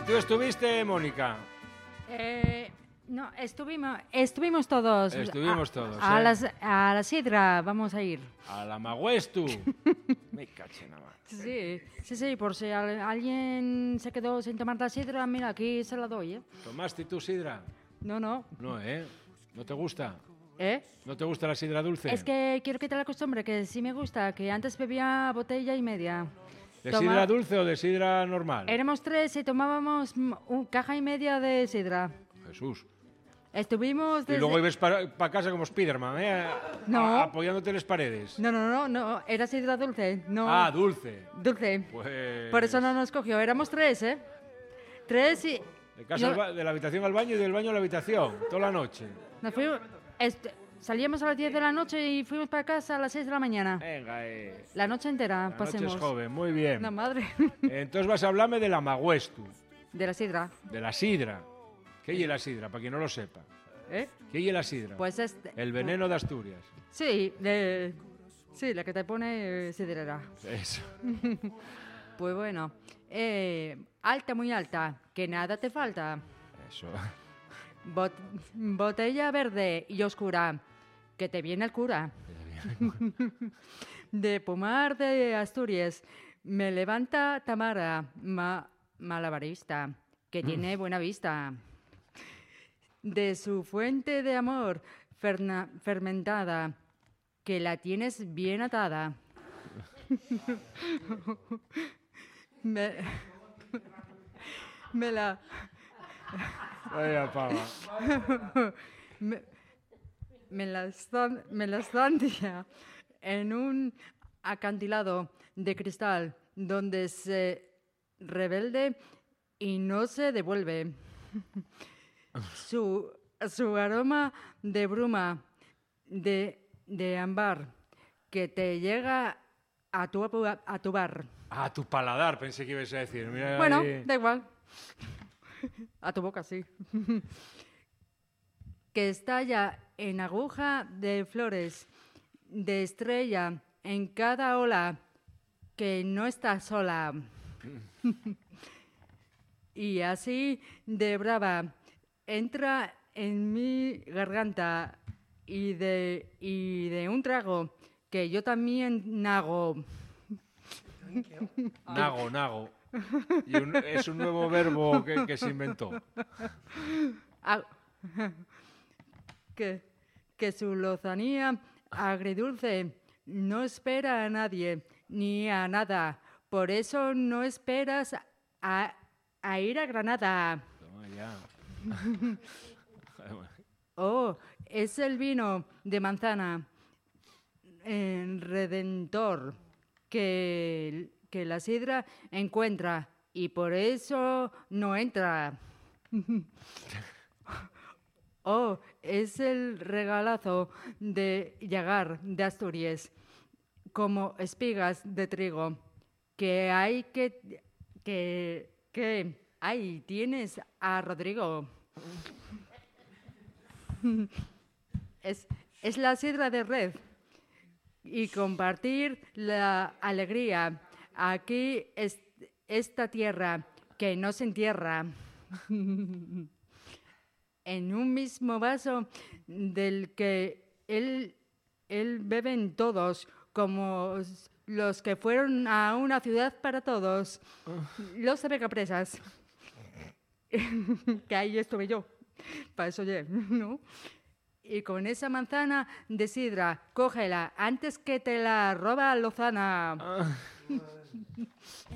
tú estuviste, Mónica? No, estuvimos todos. Estuvimos todos, A la sidra vamos a ir. A la Magüestu. Me caché nada más. Sí, por si alguien se quedó sin tomar la sidra, mira, aquí se la doy, ¿eh? ¿Tomaste tú sidra? No. No, ¿no te gusta? ¿Eh? ¿No te gusta la sidra dulce? Es que quiero quitar la costumbre, que sí me gusta, que antes bebía botella y media. ¿De sidra dulce o de sidra normal? Éramos 3 y tomábamos caja y media de sidra. Jesús. Estuvimos desde... Y luego ibas para casa como Spiderman, No. apoyándote en las paredes. No, era sidra dulce. No. Ah, dulce. Dulce. Pues... Por eso no nos cogió. Éramos 3, ¿eh? 3 y... De la habitación al baño y del baño a la habitación, toda la noche. Nos fuimos... Salíamos a las 10 de la noche y fuimos para casa a las 6 de la mañana. Venga, La noche entera la pasemos. noche es joven, muy bien. La madre. Entonces vas a hablarme de la Magüestu, De la sidra. de la sidra. ¿Qué es la sidra, para quien no lo sepa? ¿Eh? ¿Qué es la sidra? Pues El veneno de Asturias. Sí, la que te pone sidrera. Eso. Pues bueno, alta, muy alta, que nada te falta. Eso. Botella verde y oscura, que te viene el cura. De Pomar de Asturias, me levanta Tamara, malabarista, que tiene buena vista. De su fuente de amor fermentada, que la tienes bien atada. me la... Vaya pava. me la estancia en un acantilado de cristal donde se rebelde y no se devuelve. Su aroma de bruma, de ámbar, que te llega a tu bar. Ah, tu paladar, pensé que ibas a decir. Mira Bueno, ahí. da igual. A tu boca, sí. Que estalla en aguja de flores, de estrella en cada ola, que no está sola. Y así de brava entra en mi garganta y de un trago que yo también nago. Nago. Y es un nuevo verbo que se inventó. Que su lozanía agridulce no espera a nadie ni a nada. Por eso no esperas a ir a Granada. Toma ya. Oh, es el vino de manzana redentor que la sidra encuentra y por eso no entra. Oh, es el regalazo de Llagar de Asturias, como espigas de trigo, que hay que ahí tienes a Rodrigo. Es la sidra de red y compartir la alegría. Aquí es esta tierra que no se entierra. En un mismo vaso del que él beben todos, como los que fueron a una ciudad para todos, los abecapresas. Que ahí estuve yo, para eso ya, ¿no? Y con esa manzana de sidra, cógela antes que te la roba Lozana.